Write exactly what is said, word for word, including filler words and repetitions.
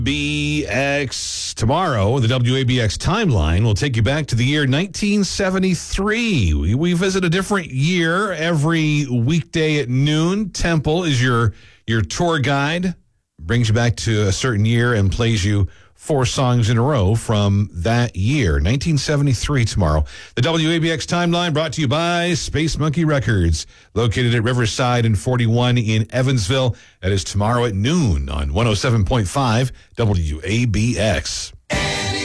B X tomorrow, the W A B X timeline will take you back to the year nineteen seventy-three. We, we visit a different year every weekday at noon. Temple is your your tour guide, brings you back to a certain year and plays you four songs in a row from that year. nineteen seventy-three tomorrow. The W A B X timeline brought to you by Space Monkey Records, located at Riverside and forty-one in Evansville. That is tomorrow at noon on one oh seven point five W A B X.